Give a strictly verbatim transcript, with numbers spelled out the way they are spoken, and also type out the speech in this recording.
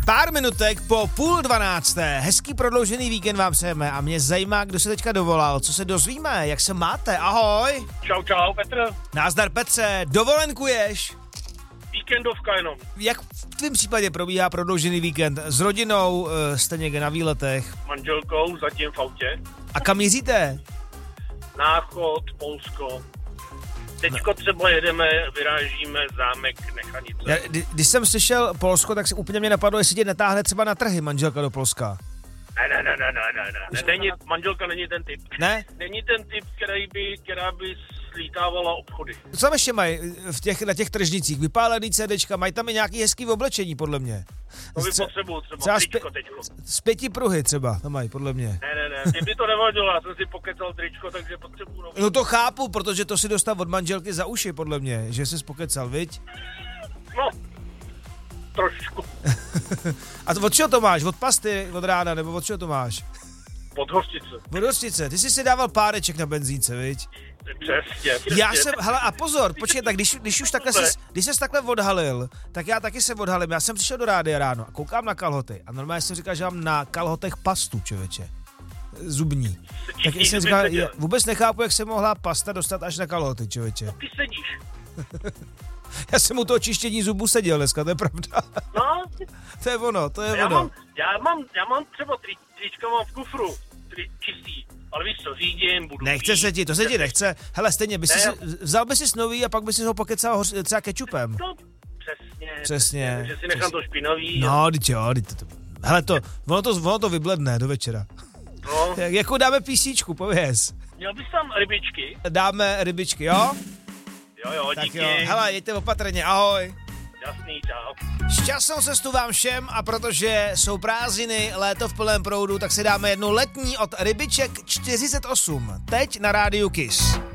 Pár minutek po půl dvanácté. Hezký prodloužený víkend vám přejeme a mě zajímá, kdo se teďka dovolal. Co se dozvíme? Jak se máte? Ahoj. Čau, čau, Petr. Názdar Petře, dovolenkuješ? Víkendovka jenom. Jak v tvém případě probíhá prodloužený víkend? S rodinou, jste někde na výletech? Manželkou, zatím v autě. A kam jezdíte? Náchod, Polsko. Teďko třeba jedeme, vyrážíme zámek Nechanice. Já, kdy, když jsem slyšel Polsko, tak se úplně mě napadlo, jestli tě netáhne třeba na trhy manželka do Polska. Ne, ne, ne, ne, ne, ne, ne. Není, manželka není ten typ. Ne? Není ten typ, který by, která by slítávala obchody. Co tam ještě mají v těch, na těch tržnicích? Vypálený CDčka, mají tam i nějaký hezký oblečení, podle mě. To by Tře- potřebuju třeba, třeba tričko z, teďko. z pěti pruhy třeba, to mají, podle mě. Ne, ne, ne, mě by to nevadilo, já jsem si pokecal tričko, takže potřebuju nový. No to chápu, protože to si dostal od manželky za uši, podle mě, že jsi spokecal, viď? No, trošku. A to, od čeho to máš? Od pasty, od rána, nebo od čeho to máš? Pod hořčice. Od hořčice. Ty jsi si dával páreček na benzínce, viď? Přesně, přesně. Já jsem, hele, a pozor, počkej, tak když, když už takhle jsi, když jsi takhle odhalil, tak já taky se odhalím. Já jsem přišel do rádia ráno a koukám na kalhoty a normálně jsem říkal, že mám na kalhotech pastu, člověče. Zubní. Tak jsem říkal, já vůbec nechápu, jak se mohla pasta dostat až na kalhoty, člověče. Ty sedíš. Já jsem u toho čištění zubů seděl dneska, to je pravda. No. To je ono, to je já ono. Mám, já, mám, já mám třeba tri, trička mám v kufru, tri, čistý, ale víš co, řídím, budu Nechce pít. se ti, to se ti nechce. Hele, stejně, bys Ne. si, vzal bys si nový a pak bys si ho pokecal hoř, třeba kečupem. No, přesně. Přesně. Že si nechám to špinavý. No, teď jo, teď to, hele to, ono to, ono to vybledne do večera. No. Jak, jakou dáme písničku, pověz. Měl bys tam rybičky? Dáme rybičky, jo? Jo, jo, Tak díky. jo, hele, jeďte opatrně, ahoj. Jasný, čau. Šťastnou cestu vám všem a protože jsou prázdniny, léto v plném proudu, tak si dáme jednu letní od Rybiček čtyřicet osm. Teď na rádiu Kiss.